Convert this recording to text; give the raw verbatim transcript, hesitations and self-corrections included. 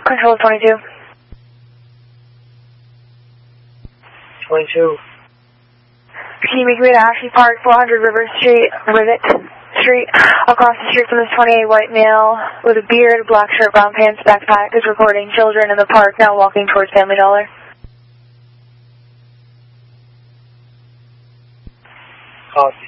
Control twenty-two. twenty-two. Can you make me to Ashley Park, four hundred River Street, Rivet Street? Across the street from this twenty-eight white male with a beard, black shirt, brown pants, backpack is recording children in the park now walking towards Family Dollar. Copy.